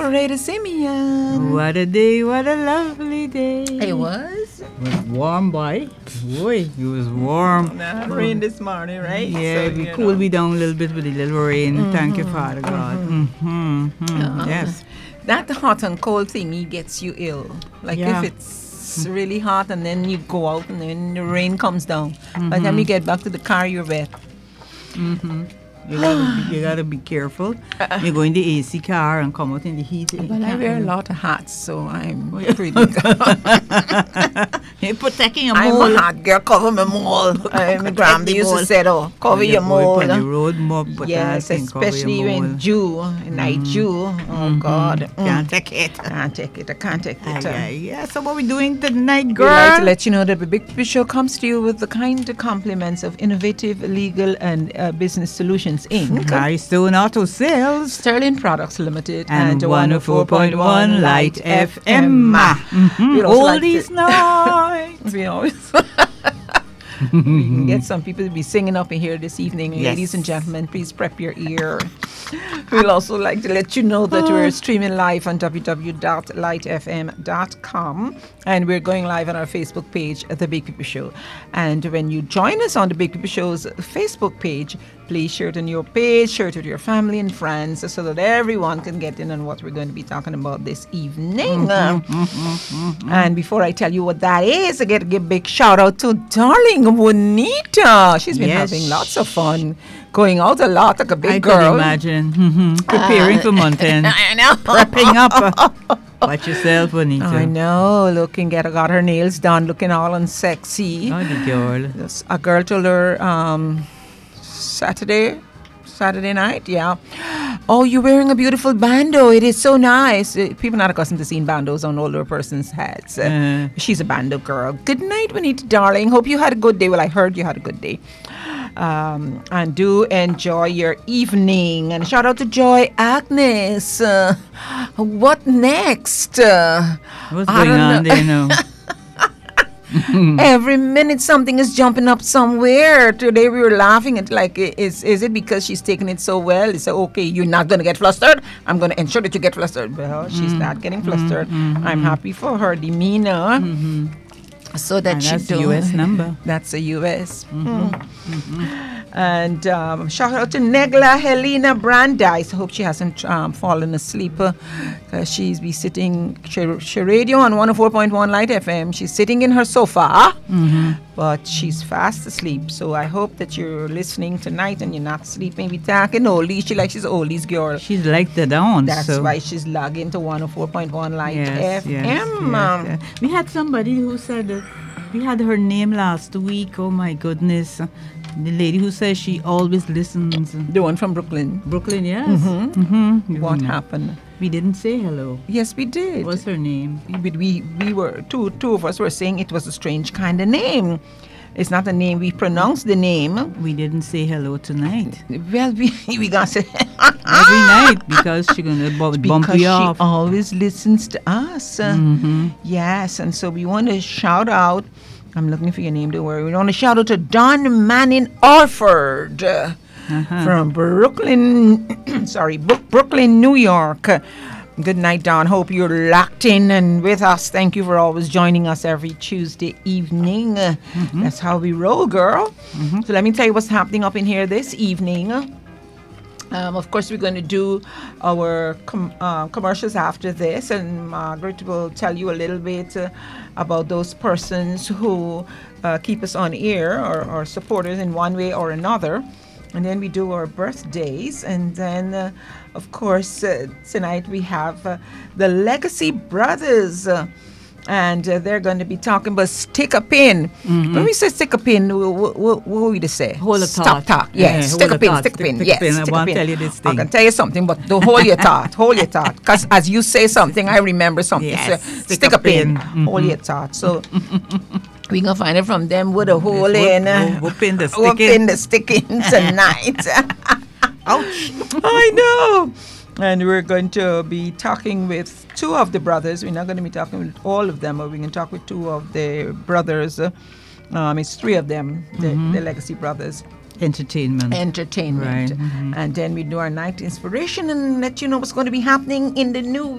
Operator Simeon. What a day, what a lovely day. It was. It was warm, boy. Boy, it was warm. Now, rain this morning, right? Yeah, So, we cooled me down a little bit with a little rain. Thank you, Father God. Yes. That hot and cold thingy gets you ill. Like Yeah. if it's really hot and then you go out and then the rain comes down. By the time you get back to the car, you're wet. You gotta be careful. You go in the AC car and come out in the heat. Well, I wear a lot of hats, so I'm pretty You're protecting your I'm mole. a hot girl, cover my mole. My grandma the used to mole. say, oh, cover your Boy, on the mole. road mob, but Yes, that thing cover your especially mole. when Jew, night Jew. Oh, God. Can't take it. Can't take it. I can't take it. Yeah, so what we doing tonight, We'd girl? like to let you know that the Big Pipi Show comes to you with the kind compliments of Innovative Legal and Business Solutions, Inc., Stone Auto Sales. Sterling Products Limited, And 104.1 Light FM. We'd also like Oldies to- night. We always we can get some people to be singing up in here this evening. Yes. Ladies and gentlemen, please prep your ear. We'll also like to let you know that we're streaming live on www.lightfm.com, and we're going live on our Facebook page, The Big Pipi Show. And when you join us on The Big Pipi Show's Facebook page, please share it on your page, share it with your family and friends so that everyone can get in on what we're going to be talking about this evening. And before I tell you what that is, I get to give a big shout out to darling Juanita. She's been Yes. having lots of fun, going out a lot like a big I girl. could imagine. Preparing for mountain. I know. Prepping up. Watch yourself, Anita. I know. Got her nails done, looking all unsexy. Oh, the girl. A girl told her Saturday night, yeah. Oh, you're wearing a beautiful bando. It is so nice. People not accustomed to seeing bandos on older person's heads. She's a bando girl. Good night, Juanita, darling. Hope you had a good day. Well, I heard you had a good day. And do enjoy your evening. And shout out to Joy Agnes. What next? What's I going don't on know. there now? Every minute something is jumping up somewhere. Today we were laughing at like, is it because she's taking it so well? It's okay, you're not going to get flustered. I'm going to ensure that you get flustered. Well, she's not getting flustered. I'm happy for her demeanor. So that And she that's don't. US number. That's a US. And shout out to Negla Helena Brandeis. I hope she hasn't fallen asleep. She's be sitting, she radio on 104.1 Light FM. She's sitting in her sofa, but she's fast asleep. So I hope that you're listening tonight and you're not sleeping. We talking oldies. She's an oldies girl. She's like the dance. That's so. why she's logging to 104.1 Light Yes, FM. yes. We had somebody who said that we had her name last week. Oh my goodness. The lady who says she always listens. The one from Brooklyn. Brooklyn, yes. What happened? We didn't say hello. Yes, we did. What's her name? We were two of us were saying it was a strange kind of name. It's not a name. We pronounced the name. We didn't say hello tonight. Well, we got to Every night because she's gonna bump because you she off. always listens to us. Yes, and so we want to shout out. I'm looking for your name. Don't worry. We want to shout out to Don Manning Orford from Brooklyn. Brooklyn, New York. Good night, Don. Hope you're locked in and with us. Thank you for always joining us every Tuesday evening. That's how we roll, girl. So let me tell you what's happening up in here this evening. Of course, we're going to do our commercials after this, and Margaret will tell you a little bit about those persons who keep us on air or support us in one way or another. And then we do our birthdays, and then, of course, tonight we have the Legacy Brothers. And they're going to be talking about stick a pin. When we say stick a pin, what we just say? Hold a Stop thought. talk. Yes, stick hold a pin, thought. stick a pin. Stick a Yes, pin. I stick a want to pin. tell you this I thing. can tell you something, but don't hold your thought. Hold your thought. Because as you say something, I remember something. Yes, So, stick stick a a pin. pin. Hold your thought. So we going to find it from them with a hole in. We'll pin the stick Whoop in the stick in tonight. Ouch. I know. And we're going to be talking with two of the brothers. We're not going to be talking with all of them, but we can talk with two of the brothers. It's three of them, the Legacy Brothers. Entertainment. Entertainment. Right. And then we do our night inspiration and let you know what's going to be happening in the new